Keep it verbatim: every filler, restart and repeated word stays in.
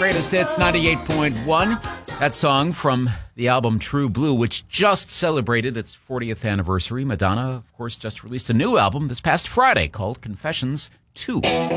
Greatest Hits ninety-eight point one. That song from the album True Blue, which just celebrated its fortieth anniversary. Madonna, of course, just released a new album this past Friday called Confessions two.